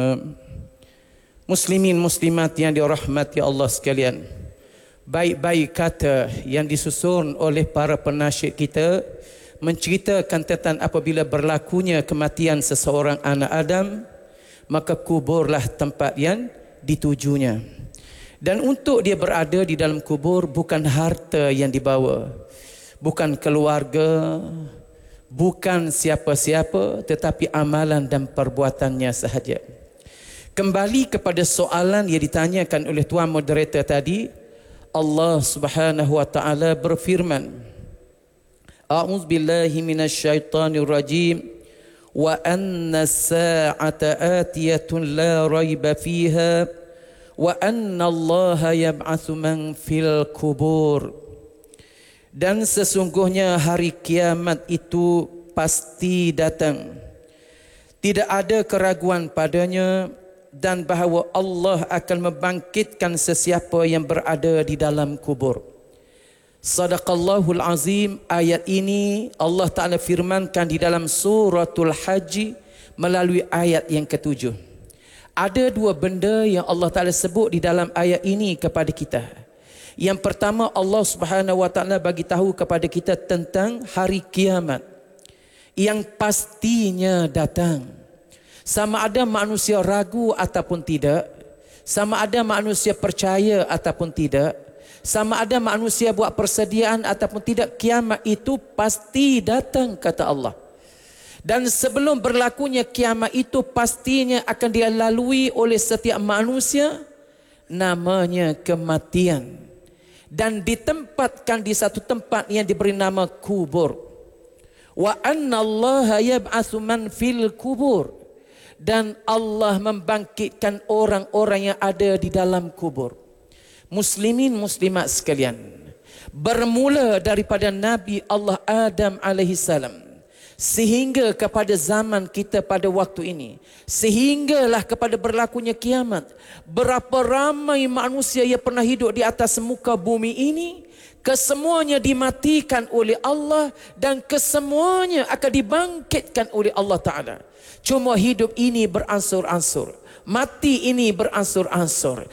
Muslimin muslimat yang dirahmati Allah sekalian, baik-baik kata yang disusun oleh para penasyid kita menceritakan tentang apabila berlakunya kematian seseorang anak Adam, maka kuburlah tempat yang ditujunya. Dan untuk dia berada di dalam kubur, bukan harta yang dibawa, bukan keluarga, bukan siapa-siapa, tetapi amalan dan perbuatannya sahaja. Kembali kepada soalan yang ditanyakan oleh tuan moderator tadi, Allah Subhanahu wa taala berfirman, A'udzubillahi minasyaitonirrajim, wa anna as-sa'ata atiyatun la raiba fiha wa anna Allaha yab'atsu man fil kubur. Dan sesungguhnya hari kiamat itu pasti datang, tidak ada keraguan padanya, dan bahawa Allah akan membangkitkan sesiapa yang berada di dalam kubur. Sadaqallahul azim. Ayat ini Allah Ta'ala firmankan di dalam suratul Haji melalui ayat yang ke-7. Ada dua benda yang Allah Ta'ala sebut di dalam ayat ini kepada kita. Yang pertama, Allah Subhanahu wa Ta'ala bagi tahu kepada kita tentang hari kiamat yang pastinya datang. Sama ada manusia ragu ataupun tidak, sama ada manusia percaya ataupun tidak, sama ada manusia buat persediaan ataupun tidak, kiamat itu pasti datang, kata Allah. Dan sebelum berlakunya kiamat itu pastinya akan dilalui oleh setiap manusia, namanya kematian, dan ditempatkan di satu tempat yang diberi nama kubur. Wa anna Allaha yab'atsu man fil kubur. Dan Allah membangkitkan orang-orang yang ada di dalam kubur. Muslimin muslimat sekalian, bermula daripada Nabi Allah Adam alaihissalam sehingga kepada zaman kita pada waktu ini, sehinggalah kepada berlakunya kiamat, berapa ramai manusia yang pernah hidup di atas muka bumi ini, kesemuanya dimatikan oleh Allah dan kesemuanya akan dibangkitkan oleh Allah Ta'ala. Cuma hidup ini beransur-ansur, mati ini beransur-ansur.